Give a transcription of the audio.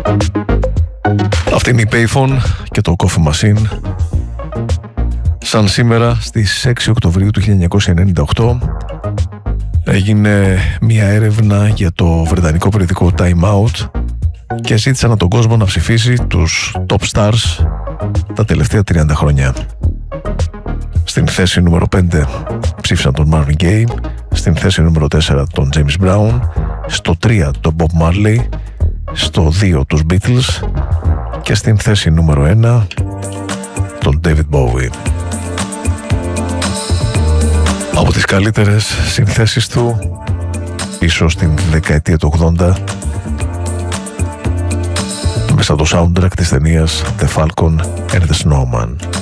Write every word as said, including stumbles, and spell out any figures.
Αυτή είναι η Payphone και το Coffee Machine. Σαν σήμερα στις έξι Οκτωβρίου του χίλια εννιακόσια ενενήντα οκτώ έγινε μια έρευνα για το βρετανικό περιοδικό Time Out και ζήτησαν από τον κόσμο να ψηφίσει τους top stars τα τελευταία τριάντα χρόνια. Στην θέση νούμερο πέντε ψήφισαν τον Marvin Gaye, στην θέση νούμερο τέσσερα τον James Brown, στο τρία τον Bob Marley, στο δύο τους Beatles και στην θέση νούμερο ένα τον David Bowie. Από τις καλύτερες συνθέσεις του ίσως στην δεκαετία του ογδόντα μέσα το soundtrack της ταινίας The Falcon and the Snowman.